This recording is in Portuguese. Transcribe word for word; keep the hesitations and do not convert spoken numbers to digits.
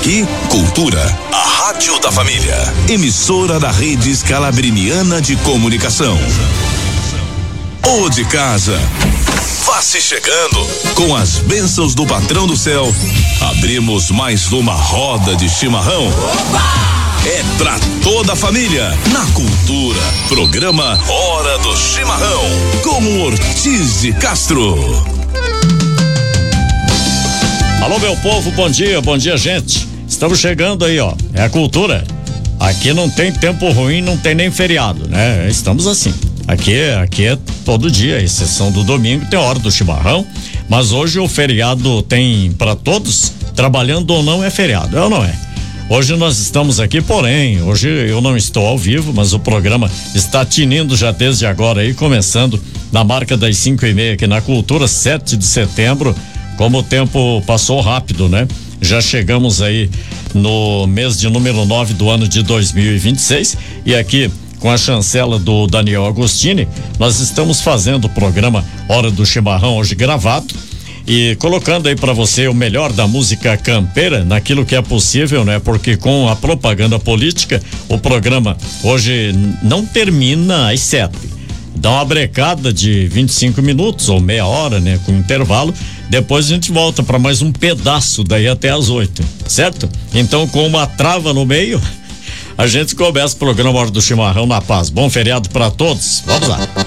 aqui, Cultura, a rádio da família. Emissora da Rede Scalabriniana de Comunicação. Ou de casa. Vá se chegando. Com as bênçãos do patrão do céu, abrimos mais uma roda de chimarrão. Opa! É pra toda a família, na Cultura, programa Hora do Chimarrão, com o Ortiz de Castro. Alô, meu povo, bom dia, bom dia, gente. Estamos chegando aí, ó, é a Cultura. Aqui não tem tempo ruim, não tem nem feriado, né? Estamos assim. Aqui, aqui é todo dia, exceção do domingo, tem hora do chimarrão, mas hoje o feriado tem para todos, trabalhando ou não é feriado, é ou não é? Hoje nós estamos aqui, porém, hoje eu não estou ao vivo, mas o programa está tinindo já desde agora aí, começando na marca das cinco e meia aqui na Cultura, sete de setembro. Como o tempo passou rápido, né? Já chegamos aí no mês de número nove do ano de dois mil e vinte e seis e aqui com a chancela do Daniel Agostini, nós estamos fazendo o programa Hora do Chimarrão hoje gravado e colocando aí para você o melhor da música campeira naquilo que é possível, né? Porque com a propaganda política, o programa hoje não termina às sete. Dá uma brecada de vinte e cinco minutos ou meia hora, né? Com intervalo. Depois a gente volta para mais um pedaço daí até às oito, certo? Então, com uma trava no meio, a gente começa o programa Hora do Chimarrão na paz. Bom feriado para todos. Vamos lá.